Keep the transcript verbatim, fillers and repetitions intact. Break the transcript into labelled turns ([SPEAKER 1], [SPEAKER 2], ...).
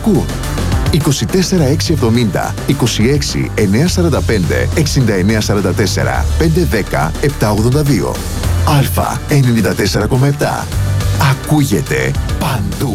[SPEAKER 1] ακούν. είκοσι τέσσερα έξι εβδομήντα, είκοσι έξι εννιακόσια σαράντα πέντε, εξήντα εννέα σαράντα τέσσερα, πεντακόσια δέκα, επτακόσια ογδόντα δύο. Α ενενήντα τέσσερα κόμμα επτά. Ακούγεται παντού.